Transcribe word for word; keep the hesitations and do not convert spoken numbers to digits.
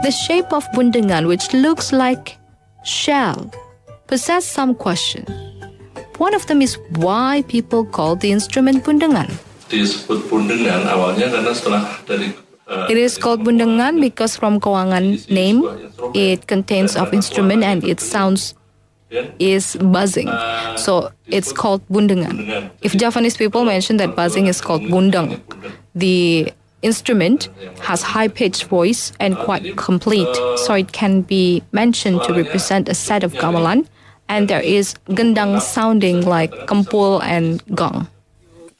the shape of bundengan, which looks like shell, possess some questions. One of them is why people call the instrument bundengan. Disebut bundengan awalnya karena setelah dari It is called bundengan because from Kawangan name, it contains of instrument and it sounds is buzzing. So it's called bundengan. If Javanese people mention that buzzing is called bundang, the instrument has high-pitched voice and quite complete, so it can be mentioned to represent a set of gamelan, and there is gendang sounding like kempul and gong.